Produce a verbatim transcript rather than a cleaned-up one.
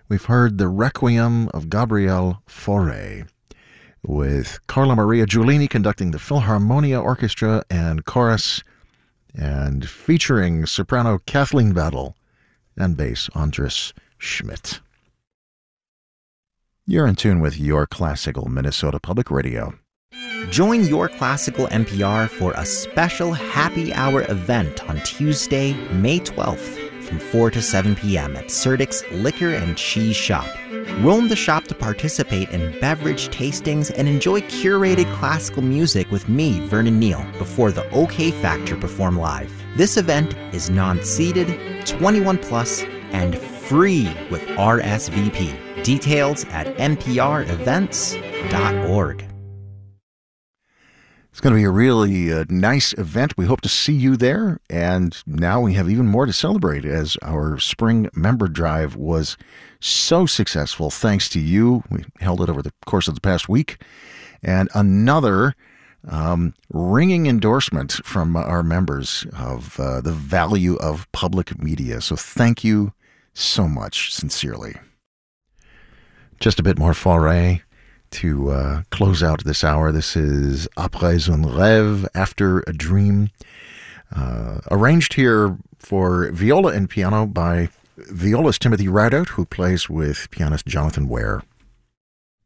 we've heard the Requiem of Gabriel Fauré, with Carla Maria Giulini conducting the Philharmonia Orchestra and Chorus, and featuring soprano Kathleen Battle and bass Andres Schmidt. You're in tune with Your Classical Minnesota Public Radio. Join Your Classical N P R for a special happy hour event on Tuesday, May twelfth from four to seven p.m. at Serdik's Liquor and Cheese Shop. Roam the shop to participate in beverage tastings and enjoy curated classical music with me, Vernon Neal, before the OK Factor perform live. This event is non-seated, twenty-one plus, and free with R S V P. Details at n p r events dot org. It's going to be a really uh, nice event. We hope to see you there. And now we have even more to celebrate, as our spring member drive was so successful thanks to you. We held it over the course of the past week. And another um, ringing endorsement from our members of uh, the value of public media. So thank you so much, sincerely. Just a bit more Fauré to uh, close out this hour. This is Après un rêve, After a Dream, uh, arranged here for viola and piano by violist Timothy Ridout, who plays with pianist Jonathan Ware.